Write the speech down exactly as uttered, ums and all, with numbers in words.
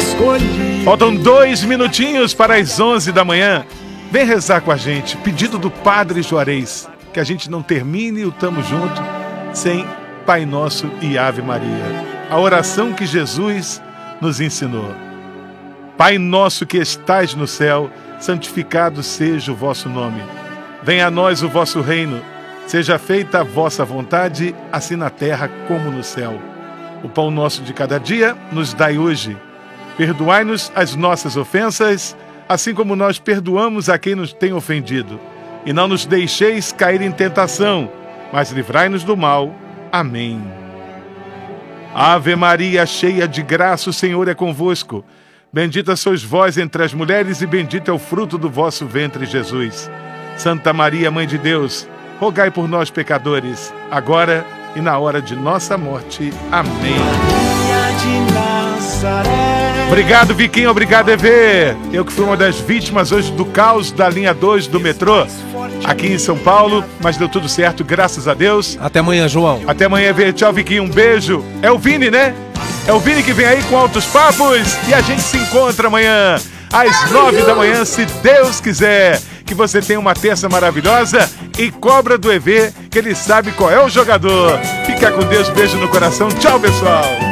escolhi. Faltam dois minutinhos para as onze da manhã. Vem rezar com a gente, pedido do Padre Juarez, que a gente não termine o Tamo Junto sem Pai Nosso e Ave Maria. A oração que Jesus nos ensinou. Pai nosso que estais no céu, santificado seja o vosso nome. Venha a nós o vosso reino. Seja feita a vossa vontade, assim na terra como no céu. O pão nosso de cada dia nos dai hoje. Perdoai-nos as nossas ofensas, assim como nós perdoamos a quem nos tem ofendido. E não nos deixeis cair em tentação, mas livrai-nos do mal. Amém. Ave Maria, cheia de graça, o Senhor é convosco. Bendita sois vós entre as mulheres e bendito é o fruto do vosso ventre, Jesus. Santa Maria, Mãe de Deus, rogai por nós, pecadores, agora e na hora de nossa morte. Amém. Maria de Nazaré. Obrigado, Viquinho. Obrigado, E V. Eu que fui uma das vítimas hoje do caos da linha dois do metrô, aqui em São Paulo, mas deu tudo certo, graças a Deus. Até amanhã, João. Até amanhã, E V. Tchau, Viquinho. Um beijo. É o Vini, né? É o Vini que vem aí com altos papos e a gente se encontra amanhã às nove da manhã, se Deus quiser. Que você tenha uma terça maravilhosa e cobra do E V, que ele sabe qual é o jogador. Fica com Deus, beijo no coração. Tchau, pessoal.